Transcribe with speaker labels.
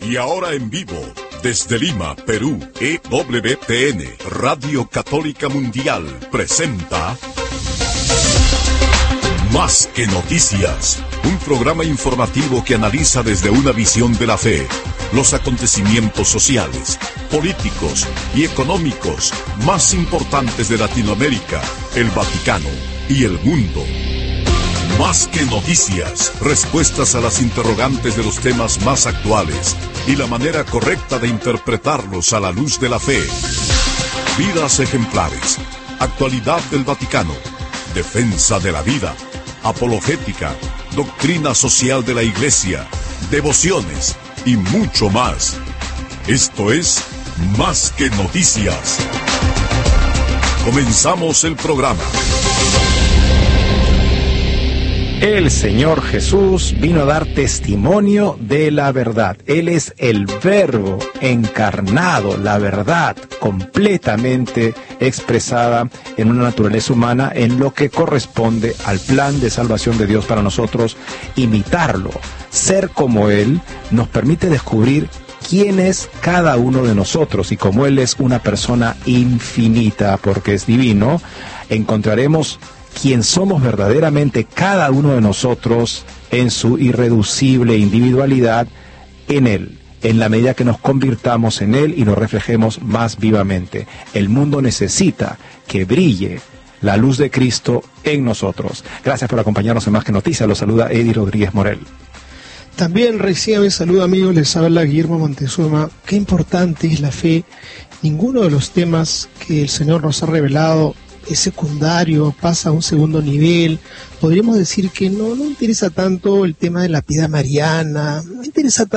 Speaker 1: Y ahora en vivo, desde Lima, Perú, EWTN, Radio Católica Mundial, presenta Más que Noticias, un programa informativo que analiza desde una visión de la fe los acontecimientos sociales, políticos y económicos más importantes de Latinoamérica, el Vaticano y el mundo. Más que noticias, respuestas a las interrogantes de los temas más actuales y la manera correcta de interpretarlos a la luz de la fe. Vidas ejemplares, actualidad del Vaticano, defensa de la vida, apologética, doctrina social de la Iglesia, devociones y mucho más. Esto es Más que Noticias. Comenzamos el programa.
Speaker 2: El Señor Jesús vino a dar testimonio de la verdad. Él es el Verbo encarnado, la verdad completamente expresada en una naturaleza humana, en lo que corresponde al plan de salvación de Dios para nosotros. Imitarlo, ser como Él, nos permite descubrir quién es cada uno de nosotros, y como Él es una persona infinita porque es divino, encontraremos quién somos verdaderamente cada uno de nosotros en su irreducible individualidad en Él, en la medida que nos convirtamos en Él y nos reflejemos más vivamente. El mundo necesita que brille la luz de Cristo en nosotros. Gracias por acompañarnos en Más que Noticias. Los saluda Eddie Rodríguez Morel.
Speaker 3: También reciba mi saludo, amigos, les habla Guillermo Montezuma. Qué importante es la fe. Ninguno de los temas que el Señor nos ha revelado es secundario, pasa a un segundo nivel. Podríamos decir que no interesa tanto el tema de la piedad mariana, no interesa tanto